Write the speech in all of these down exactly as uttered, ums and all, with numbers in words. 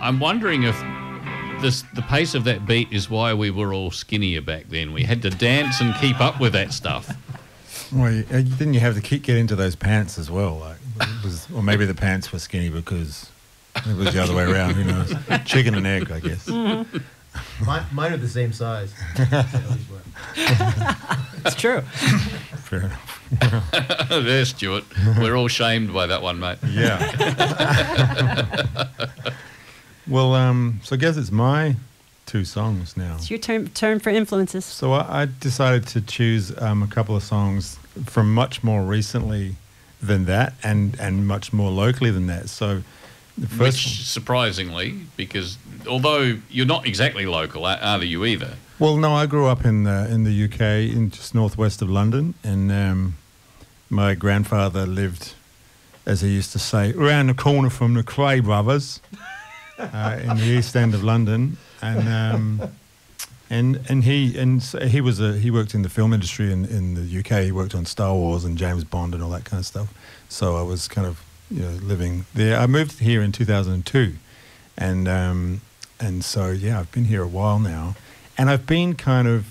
I'm wondering if this the pace of that beat is why we were all skinnier back then. We had to dance and keep up with that stuff. Well, you, uh, didn't you have to keep get into those pants as well? Like, it was, or maybe the pants were skinny because it was the other way around. Who knows? Chicken and egg, I guess. Mm-hmm. Mine, mine are the same size. It's true. Fair enough. There, Stuart. We're all shamed by that one, mate. Yeah. Well, um, so I guess it's my two songs now. It's your turn, turn for influences. So I, I decided to choose um, a couple of songs from much more recently than that, and, and much more locally than that. So the first Which, one, surprisingly, because although you're not exactly local, are you either? well, no, I grew up in the, in the U K, in just northwest of London, and um, my grandfather lived, as he used to say, around the corner from the Cray brothers. Uh, in the east end of London, and um, and and he and so he was a he worked in the film industry in, in the U K. He worked on Star Wars and James Bond and all that kind of stuff. So I was kind of you know living there. I moved here in two thousand two, and um, and so yeah, I've been here a while now, and I've been kind of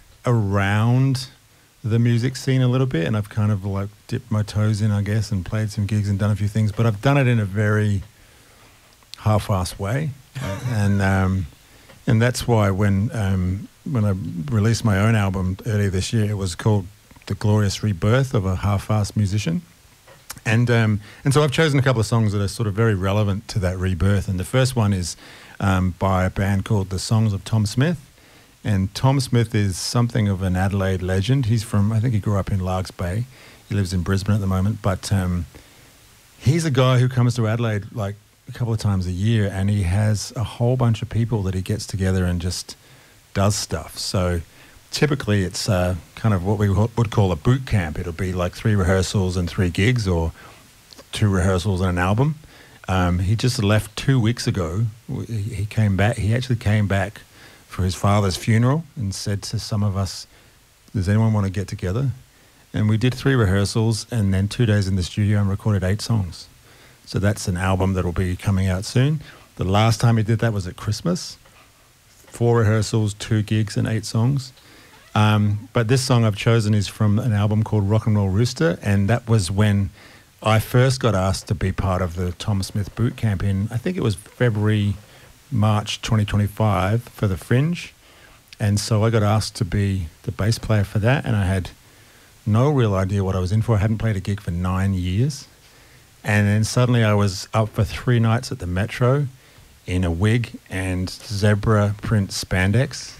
around the music scene a little bit, and I've kind of like dipped my toes in, I guess, and played some gigs and done a few things, but I've done it in a very half-assed way, and um, and that's why when um, when I released my own album earlier this year, it was called "The Glorious Rebirth of a Half-Assed Musician," and um, and so I've chosen a couple of songs that are sort of very relevant to that rebirth. And the first one is um, by a band called The Songs of Tom Smith, and Tom Smith is something of an Adelaide legend. He's from, I think he grew up in Largs Bay. He lives in Brisbane at the moment, but um, he's a guy who comes to Adelaide like a couple of times a year, and he has a whole bunch of people that he gets together and just does stuff. So typically it's uh, kind of what we would call a boot camp. It'll be like three rehearsals and three gigs, or two rehearsals and an album. Um, he just left two weeks ago. He came back. He actually came back for his father's funeral and said to some of us, does anyone want to get together? And we did three rehearsals and then two days in the studio and recorded eight songs. So that's an album that will be coming out soon. The last time he did that was at Christmas. Four rehearsals, two gigs, and eight songs. Um, but this song I've chosen is from an album called Rock and Roll Rooster, and that was when I first got asked to be part of the Tom Smith boot camp in, I think it was February, March twenty twenty-five for the Fringe. And so I got asked to be the bass player for that, and I had no real idea what I was in for. I hadn't played a gig for nine years. And then suddenly I was up for three nights at the Metro in a wig and zebra print spandex.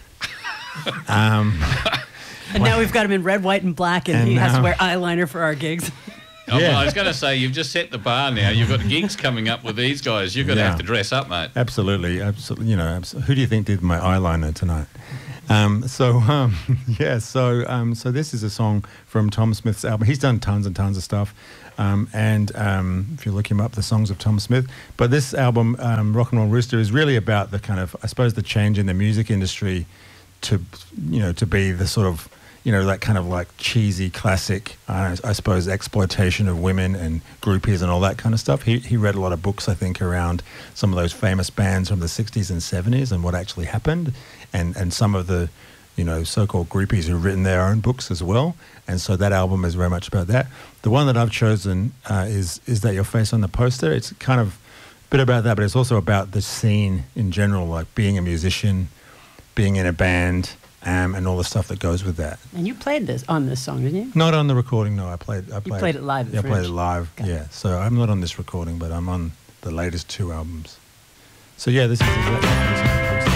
um, and now we've got him in red, white, and black, and, and he has to wear eyeliner for our gigs. Oh, yeah. Well, I was going to say, you've just set the bar now. You've got gigs coming up with these guys. You're going to yeah. have to dress up, mate. Absolutely. Absolutely. You know, absolutely. Who do you think did my eyeliner tonight? Um, so, um, yeah, so um, so this is a song from Tom Smith's album. He's done tons and tons of stuff. Um, and um, if you look him up, the songs of Tom Smith. But this album, um, Rock and Roll Rooster, is really about the kind of, I suppose, the change in the music industry to, you know, to be the sort of, you know, that kind of like cheesy classic, uh, I suppose, exploitation of women and groupies and all that kind of stuff. He he read a lot of books, I think, around some of those famous bands from the sixties and seventies and what actually happened, and, and some of the, you know, so-called groupies who've written their own books as well. And so that album is very much about that. The one that I've chosen uh, is Is That Your Face on the Poster? It's kind of a bit about that, but it's also about the scene in general, like being a musician, being in a band, um, and all the stuff that goes with that. And you played this on this song, didn't you? Not on the recording, no. I played. I played you played it live. At yeah, I Fringe. played it live. Got yeah. it. So I'm not on this recording, but I'm on the latest two albums. So yeah, this is. Is that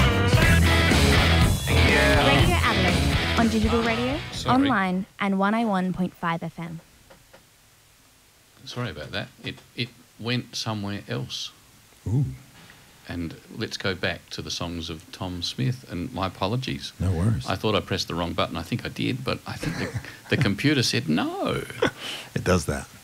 Radio Adelaide on digital radio, Sorry. online, and one oh one point five F M. Sorry about that. It it went somewhere else. Ooh. And let's go back to the songs of Tom Smith, and my apologies. No worries. I thought I pressed the wrong button. I think I did, but I think the, the computer said no. It does that.